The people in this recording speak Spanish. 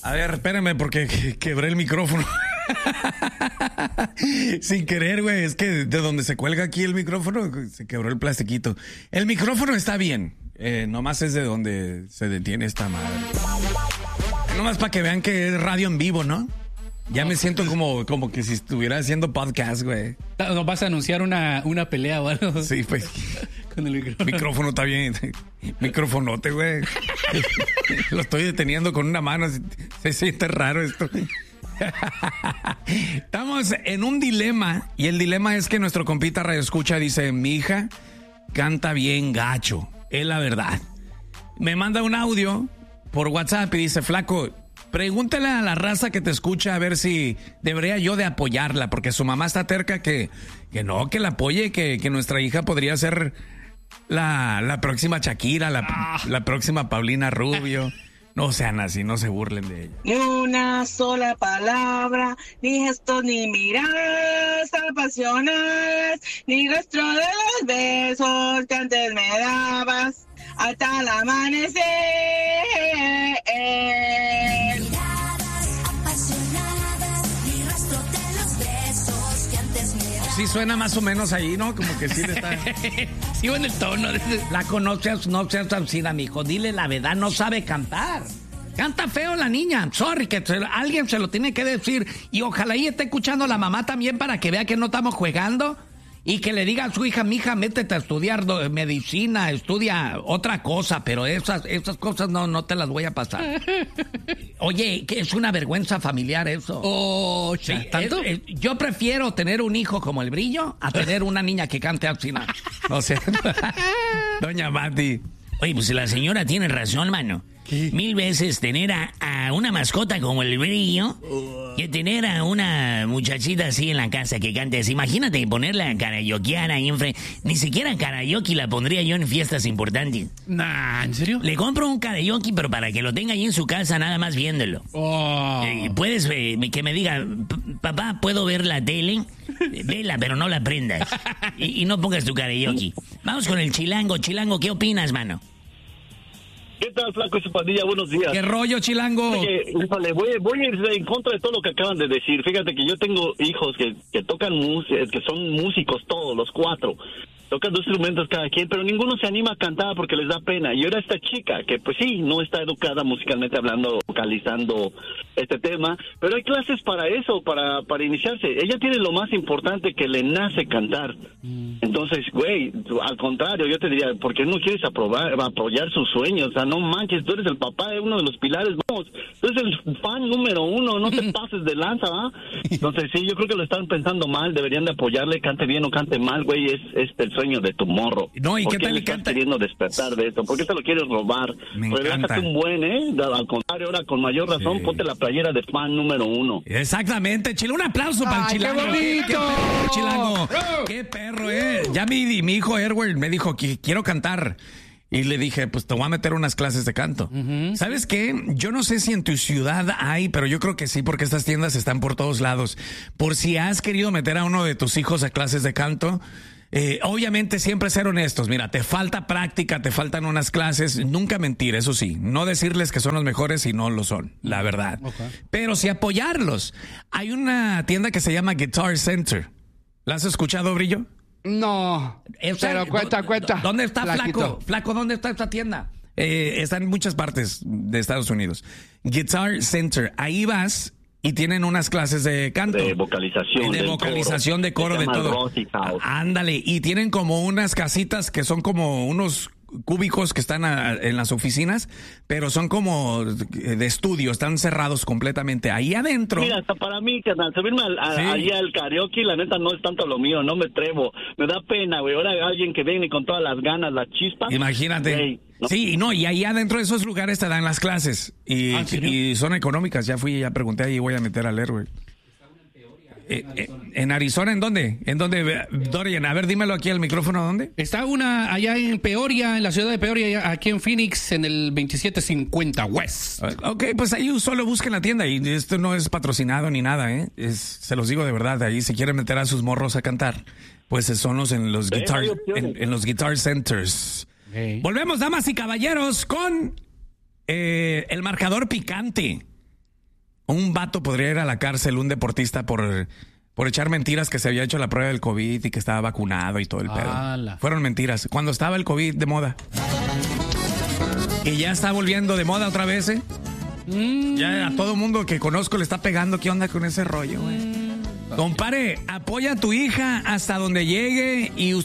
A ver, espérame porque quebré el micrófono. Sin querer, güey. Es que de donde se cuelga aquí el micrófono, se quebró el plastiquito. El micrófono está bien. Nomás es de donde se detiene esta madre. Nomás para que vean que es radio en vivo, ¿no? Ya me siento como que si estuviera haciendo podcast, güey. ¿Nos vas a anunciar una pelea o algo? Sí, pues. Con el micrófono. Micrófono está bien. Microfonote, güey. Lo estoy deteniendo con una mano. Se siente raro esto. Estamos en un dilema. Y el dilema es que nuestro compita Radio Escucha dice: mi hija canta bien gacho. Es la verdad. Me manda un audio por WhatsApp y dice: flaco, pregúntale a la raza que te escucha a ver si debería yo de apoyarla, porque su mamá está terca que no, que la apoye, que nuestra hija podría ser la próxima Shakira, la próxima Paulina Rubio. No sean así, no se burlen de ella. Ni una sola palabra, ni gestos, ni miradas apasionadas, ni rastro de los besos que antes me dabas hasta el amanecer. Sí suena más o menos ahí, ¿no? Como que sí le está... Sí, en el tono. La conoces, no seas tancida, mijo. Dile la verdad, no sabe cantar. Canta feo la niña. Sorry, que alguien se lo tiene que decir. Y ojalá y esté escuchando la mamá también para que vea que no estamos jugando. Y que le diga a su hija: mija, métete a estudiar medicina, estudia otra cosa, pero esas cosas no te las voy a pasar. Oye, que es una vergüenza familiar eso. Oh, sí, ¿tanto? Yo prefiero tener un hijo como el Brillo a tener una niña que cante así. No sé. Doña Mati. Oye, pues la señora tiene razón, mano. ¿Qué? 1000 veces tener a una mascota como el Brillo que tener a una muchachita así en la casa que cante así. Imagínate ponerla a karaokear ahí enfrente. Ni siquiera karaoke la pondría yo en fiestas importantes. Nah, ¿en serio? Le compro un karaoke, pero para que lo tenga ahí en su casa nada más viéndolo. Oh. Puedes que me diga: papá, ¿puedo ver la tele? Vela, pero no la prendas. Y no pongas tu karaoke. Vamos con el Chilango. Chilango, ¿qué opinas, mano? ¿Qué tal, flaco y su pandilla? Buenos días. ¿Qué rollo, Chilango? Oye, híjole, voy a ir en contra de todo lo que acaban de decir. Fíjate que yo tengo hijos que tocan música, que son músicos todos, los 4. Tocan 2 instrumentos cada quien, pero ninguno se anima a cantar porque les da pena. Y ahora esta chica, que pues sí, no está educada musicalmente hablando, vocalizando este tema, pero hay clases para eso, para iniciarse. Ella tiene lo más importante, que le nace cantar. Entonces, güey, al contrario, yo te diría: ¿por qué no quieres apoyar sus sueños? O sea, no manches, tú eres el papá de uno de los pilares, vamos, tú eres el fan número 1, no te pases de lanza, ¿va? Entonces, sí, yo creo que lo están pensando mal, deberían de apoyarle, cante bien o cante mal, güey, es el sueño de tu morro. No, ¿y ¿por qué tal le le canta? estás queriendo despertar de esto? ¿Por qué te lo quieres robar? Me Relájate encanta. un buen, al contrario, ahora con mayor razón, Sí. ponte la playera de fan número 1. Exactamente, Chile. Un aplauso para el ¡Ay, Chilango. qué bonito! ¡Qué perro, Chilango! ¡Qué perro, Ya mi hijo Erwin me dijo que quiero cantar. Y le dije: pues te voy a meter unas clases de canto. ¿Sabes qué? Yo no sé si en tu ciudad hay, pero yo creo que sí, porque estas tiendas están por todos lados. Por si has querido meter a uno de tus hijos a clases de canto, obviamente siempre ser honestos. Mira, te falta práctica, te faltan unas clases. Nunca mentir, eso sí. No decirles que son los mejores si no lo son, la verdad. Okay. Pero sí apoyarlos. Hay una tienda que se llama Guitar Center. ¿La has escuchado, Brillo? No. Pero cuenta. ¿Dónde está Flaquito. Flaco, ¿dónde está esta tienda? Está en muchas partes de Estados Unidos. Guitar Center. Ahí vas y tienen unas clases de canto. De vocalización. De vocalización, de coro, de todo. Ándale. Y tienen como unas casitas que son como unos cúbicos que están en las oficinas, pero son como de estudio, están cerrados completamente. Ahí adentro. Mira, hasta para mí, carnal, subirme ahí al karaoke, la neta no es tanto lo mío, no me atrevo. Me da pena, güey. Ahora alguien que viene con todas las ganas, las chispas. Imagínate. Güey, ¿no? Sí, no, y ahí adentro de esos lugares te dan las clases. Y, ¿en serio? y son económicas. Ya fui, ya pregunté, ahí voy a meter a leer, güey. ¿En Arizona? ¿En dónde? ¿En dónde, Dorian? A ver, dímelo aquí al micrófono, ¿dónde? Está una allá en Peoria, en la ciudad de Peoria, aquí en Phoenix, en el 2750 West. Ok, pues ahí solo busquen la tienda. Y esto no es patrocinado ni nada, ¿eh? Se los digo de verdad. Ahí si quieren meter a sus morros a cantar, pues son en los guitar, en los guitar centers. Okay. Volvemos, damas y caballeros, con el marcador picante. Un vato podría ir a la cárcel, un deportista, por echar mentiras que se había hecho la prueba del COVID y que estaba vacunado y todo el pedo. Fueron mentiras. Cuando estaba el COVID de moda. Y ya está volviendo de moda otra vez, ¿eh? Ya a todo mundo que conozco le está pegando. ¿Qué onda con ese rollo, güey? Compare, apoya a tu hija hasta donde llegue y